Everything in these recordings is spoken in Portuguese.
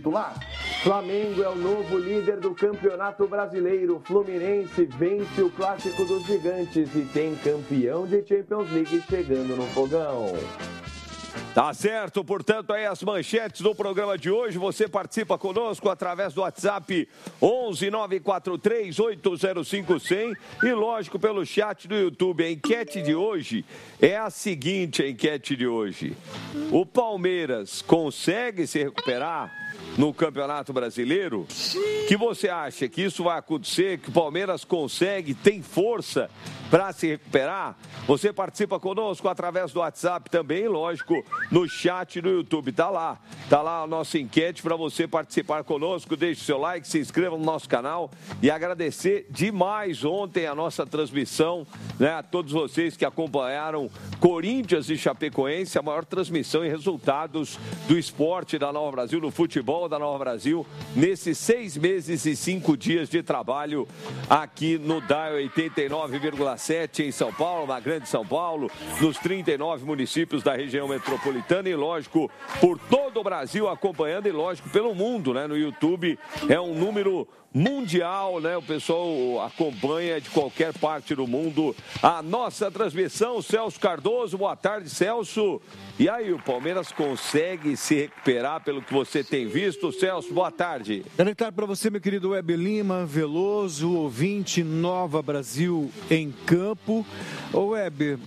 titular. Flamengo é o novo líder do Campeonato Brasileiro. Fluminense vence o Clássico dos Gigantes e tem campeão de Champions League chegando no fogão. Tá certo, portanto, aí as manchetes do programa de hoje. Você participa conosco através do WhatsApp 11-943-805-100 e, lógico, pelo chat do YouTube. A enquete de hoje é a seguinte, o Palmeiras consegue se recuperar no Campeonato Brasileiro? Que você acha que isso vai acontecer, que o Palmeiras consegue, tem força para se recuperar? Você participa conosco através do WhatsApp também, lógico, no chat do YouTube. Tá lá a nossa enquete para você participar conosco. Deixe seu like, se inscreva no nosso canal e agradecer demais ontem a nossa transmissão, né, a todos vocês que acompanharam Corinthians e Chapecoense, a maior transmissão e resultados do esporte da Nova Brasil, do futebol da Nova Brasil, nesses 6 meses e 5 dias de trabalho aqui no Dial 89,7 em São Paulo, na Grande São Paulo, nos 39 municípios da região metropolitana e, lógico, por todo o Brasil acompanhando e, lógico, pelo mundo, né? No YouTube é um número mundial, né? O pessoal acompanha de qualquer parte do mundo a nossa transmissão. Celso Cardoso, boa tarde, Celso. E aí, o Palmeiras consegue se recuperar pelo que você tem visto? Celso, boa tarde. Boa tarde para você, meu querido Web Lima, Veloso, ouvinte, Nova Brasil em campo. Ô Web,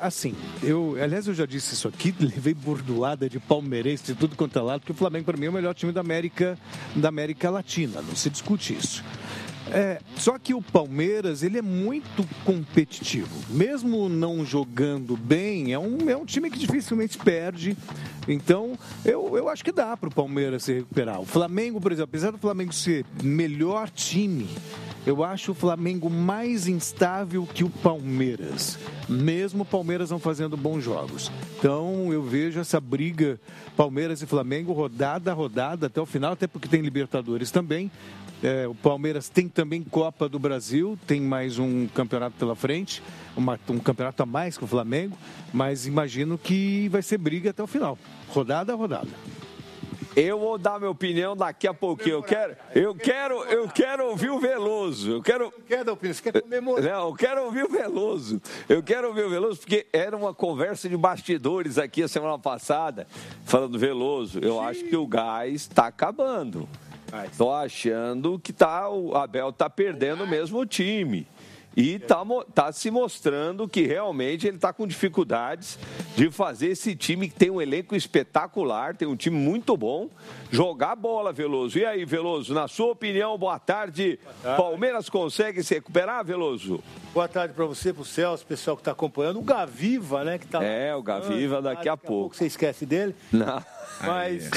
eu já disse isso aqui, levei bordoada de palmeirense de tudo quanto é lado, porque o Flamengo para mim é o melhor time da América Latina, não se discute isso. Só que o Palmeiras, ele é muito competitivo. Mesmo não jogando bem, é um time que dificilmente perde. Então, eu acho que dá para o Palmeiras se recuperar. O Flamengo, por exemplo, apesar do Flamengo ser melhor time, eu acho o Flamengo mais instável que o Palmeiras. Mesmo o Palmeiras não fazendo bons jogos. Então, eu vejo essa briga Palmeiras e Flamengo rodada a rodada até o final, até porque tem Libertadores também. O Palmeiras tem também Copa do Brasil, tem mais um campeonato pela frente, um campeonato a mais que o Flamengo, mas imagino que vai ser briga até o final, rodada a rodada. Eu vou dar minha opinião daqui a pouquinho. Eu quero ouvir o Veloso. Não quer dar opinião, você quer comemorar. Não, eu quero ouvir o Veloso. Porque era uma conversa de bastidores aqui a semana passada, falando do Veloso. Eu acho que o gás está acabando. Estou achando que o Abel está perdendo mesmo o time. E tá se mostrando que realmente ele está com dificuldades de fazer esse time que tem um elenco espetacular, tem um time muito bom, jogar bola, Veloso. E aí, Veloso, na sua opinião, boa tarde. Palmeiras consegue se recuperar, Veloso? Boa tarde para você, para o Celso, pessoal que está acompanhando. O Gaviva, né? Que tá o Gaviva daqui a pouco. Você esquece dele? Não. Mas,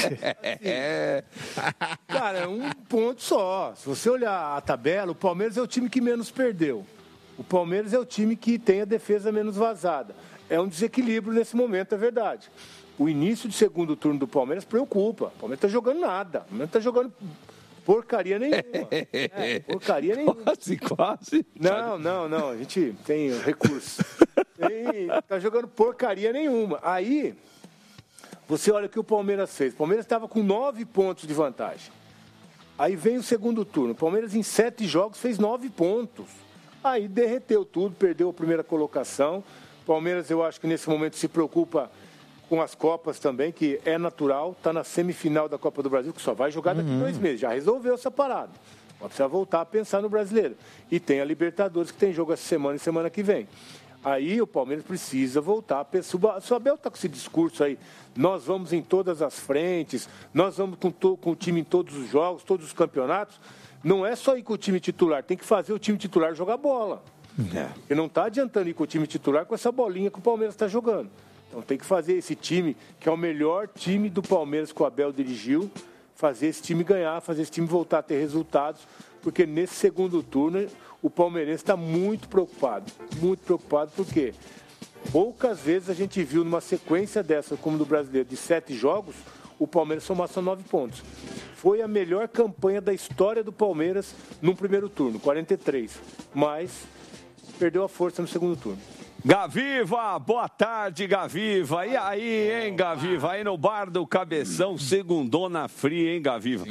cara, é um ponto só. Se você olhar a tabela, o Palmeiras é o time que menos perdeu. O Palmeiras é o time que tem a defesa menos vazada. É um desequilíbrio nesse momento, é verdade. O início de segundo turno do Palmeiras preocupa. O Palmeiras está jogando nada. O Palmeiras está jogando porcaria nenhuma. Porcaria nenhuma. Quase. Não. A gente tem recurso. Está jogando porcaria nenhuma. Aí, você olha o que o Palmeiras fez. O Palmeiras estava com 9 pontos de vantagem. Aí vem o segundo turno. O Palmeiras, em 7 jogos, fez 9 pontos. Aí derreteu tudo, perdeu a primeira colocação. O Palmeiras, eu acho que nesse momento se preocupa com as Copas também, que é natural. Está na semifinal da Copa do Brasil, que só vai jogar daqui a 2 meses. Já resolveu essa parada. Vai precisar voltar a pensar no brasileiro. E tem a Libertadores, que tem jogo essa semana e semana que vem. Aí o Palmeiras precisa voltar a pensar. Se o Abel está com esse discurso aí, nós vamos em todas as frentes, nós vamos com o time em todos os jogos, todos os campeonatos. Não é só ir com o time titular, tem que fazer o time titular jogar bola. E não está adiantando ir com o time titular com essa bolinha que o Palmeiras está jogando. Então tem que fazer esse time, que é o melhor time do Palmeiras que o Abel dirigiu, fazer esse time ganhar, fazer esse time voltar a ter resultados, porque nesse segundo turno o palmeirense está muito preocupado porque poucas vezes a gente viu numa sequência dessa, como do brasileiro, de 7 jogos, o Palmeiras somar só 9 pontos. Foi a melhor campanha da história do Palmeiras no primeiro turno, 43. Mas perdeu a força no segundo turno. Gaviva, boa tarde, Gaviva. E aí, hein, Gaviva? Aí no bar do Cabeção, segundona fria, hein, Gaviva?